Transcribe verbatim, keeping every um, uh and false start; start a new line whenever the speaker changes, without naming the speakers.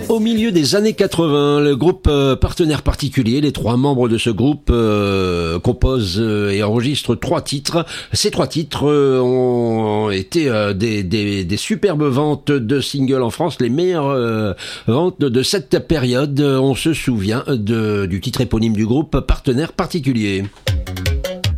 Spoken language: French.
Au milieu des années quatre-vingts, le groupe euh, Partenaire Particulier, les trois membres de ce groupe euh, composent euh, et enregistrent trois titres. Ces trois titres euh, ont été euh, des, des, des superbes ventes de singles en France, les meilleures euh, ventes de cette période. On se souvient de, du titre éponyme du groupe Partenaire Particulier.